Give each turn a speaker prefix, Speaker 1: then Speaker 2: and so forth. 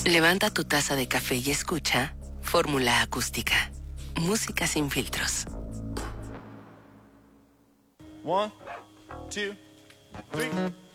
Speaker 1: Levanta tu taza de café y escucha Fórmula Acústica. Música sin filtros.
Speaker 2: 1, 2, 3.